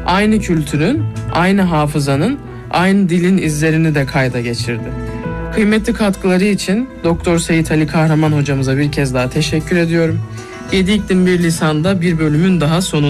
aynı kültürün, aynı hafızanın, aynı dilin izlerini de kayda geçirdi. Kıymetli katkıları için Doktor Seyit Ali Kahraman hocamıza bir kez daha teşekkür ediyorum. 7 İklim Bir Lisan'da bir bölümün daha sonunda